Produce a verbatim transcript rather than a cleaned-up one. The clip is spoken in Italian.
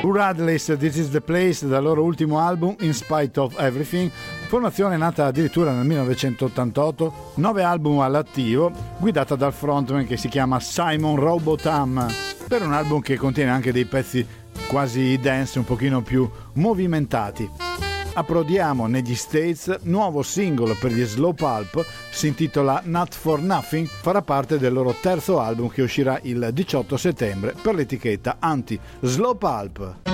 Radley's This Is The Place, dal loro ultimo album In Spite Of Everything, formazione nata addirittura nel millenovecentottantotto, nove album all'attivo, guidata dal frontman che si chiama Simon Robotham, per un album che contiene anche dei pezzi quasi dance, un pochino più movimentati. Approdiamo negli States, nuovo singolo per gli Slow Pulp, si intitola Not For Nothing, farà parte del loro terzo album che uscirà il diciotto settembre per l'etichetta Anti Slow Pulp.